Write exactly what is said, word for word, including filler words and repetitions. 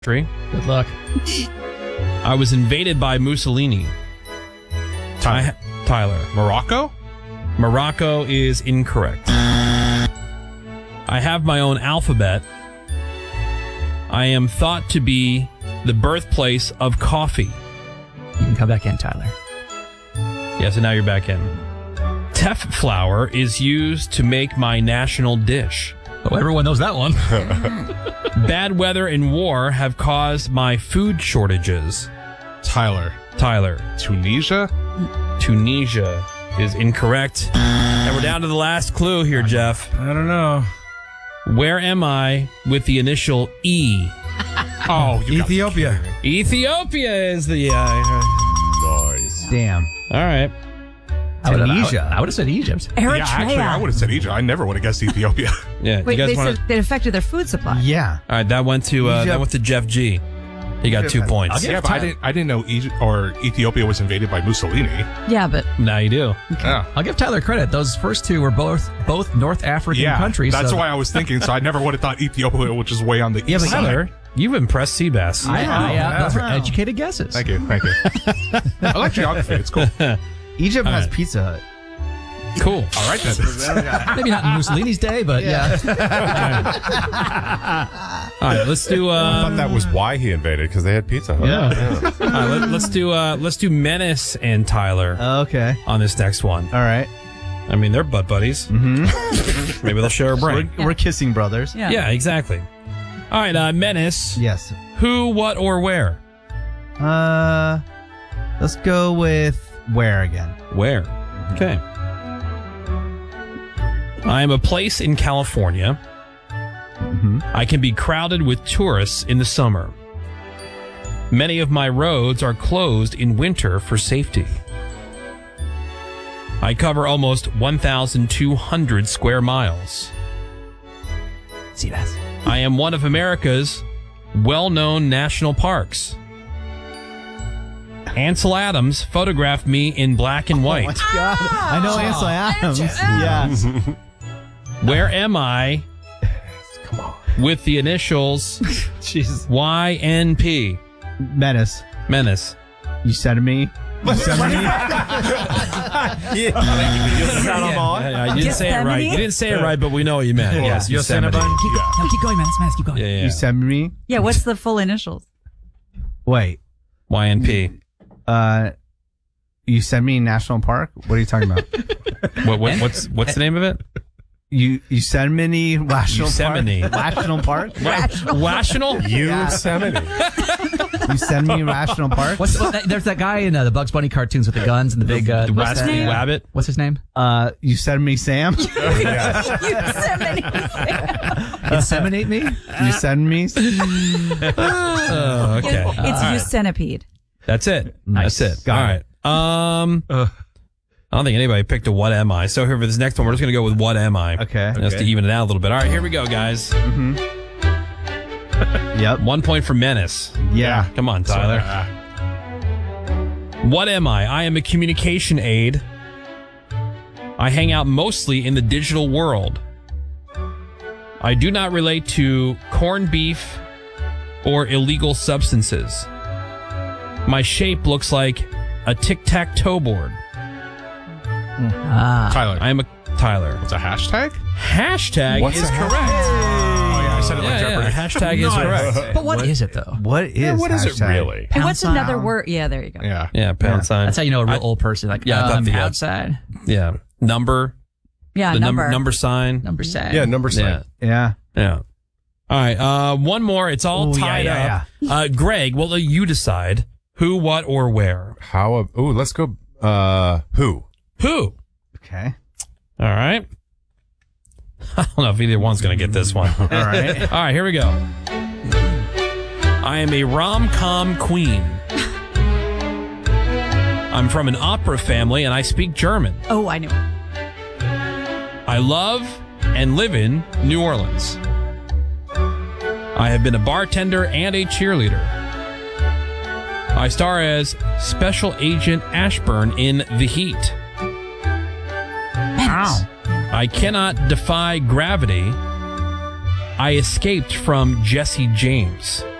Good luck. I was invaded by Mussolini. Tyler. I, Tyler. Morocco? Morocco is incorrect. I have my own alphabet. I am thought to be the birthplace of coffee. You can come back in, Tyler. Yeah, so now you're back in. Teff flour is used to make my national dish. Oh, everyone knows that one. Bad weather and war have caused my food shortages. Tyler. Tyler. Tunisia? Tunisia is incorrect. And we're down to the last clue here, Jeff. I don't know. Where am I with the initial E? Oh, you Ethiopia. Ethiopia is the... Uh, Nice. Damn. all right. Tunisia. I would have said Egypt. Eritrea. Yeah, actually, I would have said Egypt. I never would have guessed Ethiopia. Yeah, Wait, you guys they want said it affected their food supply. Yeah. All right, that went to uh, that Egypt. went to Jeff G. He got two points. yeah, but I didn't. I didn't know Egypt or Ethiopia was invaded by Mussolini. Yeah, but Now you do. Yeah, I'll give Tyler credit. Those first two were both both North African yeah. countries. That's so why I was thinking. So I never would have thought Ethiopia, which is way on the Yeah, east but side. Tyler, you've impressed Seabass. I, I, uh, those were Wow. educated guesses. Thank you, thank you. I like geography. It's cool. Egypt has right. Pizza Hut. Cool. All right then. Maybe not in Mussolini's day, but yeah. All right, let's do. I Uh, thought that was why he invaded, because they had Pizza Hut. Yeah. all right, let, let's do. Uh, let's do Menace and Tyler Okay. on this next one. All right. I mean, they're butt buddies. Mm-hmm. Maybe they'll share a brain. We're, we're kissing brothers. yeah. Yeah, exactly. All right, uh, Menace. Yes. Who, what, or where? Uh, let's go with where again? Where? Okay. I am a place in California. Mm-hmm. I can be crowded with tourists in the summer. Many of my roads are closed in winter for safety. I cover almost one thousand two hundred square miles. See that? I am one of America's well-known national parks. Ansel Adams photographed me in black and white. Oh my God. I know Ansel Adams. Yeah. Where am I Come on. with the initials Jesus. Y N P? Menace. Menace. You said me. You said me. Yeah, you didn't say it right. You didn't say it right, but we know what you meant. Yes, Yosemite. Keep, no, keep going, man. Let's keep going. Yeah, yeah. You said me. Yeah, what's the full initials? Wait. Y N P. Uh, Yosemite National Park. What are you talking about? What, what, what's what's the name of it? You Yosemite National Yosemite. Park. National Park. Rational? Yosemite. Yosemite National Park. What's that, there's that guy in uh, the Bugs Bunny cartoons with the guns and the big uh, The mustache. Rascal name? Wabbit? What's his name? Uh, Yosemite Sam. Yosemite. Inseminate me? Yosemite. Oh, okay. It's All right. Centipede. That's it. Nice. That's it. Got All it. right. Um, I don't think anybody picked a what am I. So here for this next one, we're just going to go with what am I. Okay. Just to even it out a little bit. All right, here we go, guys. Yep. One point for Menace. Yeah. Come on, Tyler. What am I? I am a communication aid. I hang out mostly in the digital world. I do not relate to corned beef or illegal substances. My shape looks like a tic-tac-toe board. Ah. Tyler. I am a Tyler. It's a hashtag? Hashtag What's is a correct. Oh yeah, I said it like Yeah, yeah, Jeopardy. hashtag is correct. But what is it, though? What is? Yeah, what is it hashtag? really? And Pound what's sign. another word? Yeah, there you go. Yeah. Yeah, pound Yeah. sign. That's how you know a real I- old person. Like, Yeah, I thought um, the- outside. Yeah. Number. Yeah, the number. number number sign. Number seven. Yeah, number Yeah. sign. Yeah. Yeah. All right. Uh, one more. It's all Ooh, yeah, tied yeah, up. Uh, Greg, well, you decide who, what, or where. How? ab- Ooh, let's go. Uh, who? Who? Okay. All right. I don't know if either one's going to get this one. All right. All right, here we go. I am a rom-com queen. I'm from an opera family and I speak German. Oh, I knew it. I love and live in New Orleans. I have been a bartender and a cheerleader. I star as Special Agent Ashburn in The Heat. Wow. I cannot defy gravity. I escaped from Jesse James.